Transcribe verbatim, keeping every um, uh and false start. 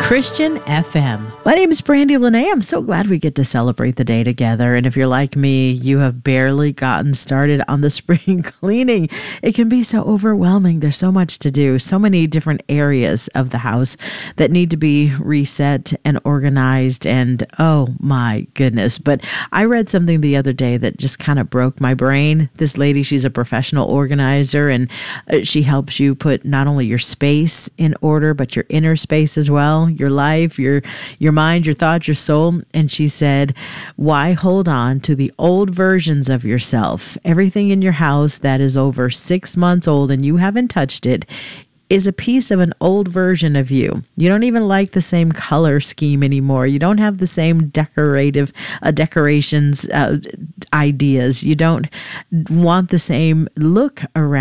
Christian F M. My name is Brandy Lene. I'm so glad we get to celebrate the day together. And if you're like me, you have barely gotten started on the spring cleaning. It can be so overwhelming. There's so much to do, so many different areas of the house that need to be reset and organized. And oh my goodness. But I read something the other day that just kind of broke my brain. This lady, she's a professional organizer, and she helps you put not only your space in order, but your inner space as well. Your life, your your mind, your thoughts, your soul. And she said, why hold on to the old versions of yourself? Everything in your house that is over six months old and you haven't touched it is a piece of an old version of you. You don't even like the same color scheme anymore. You don't have the same decorative uh, decorations uh, ideas. You don't want the same look around.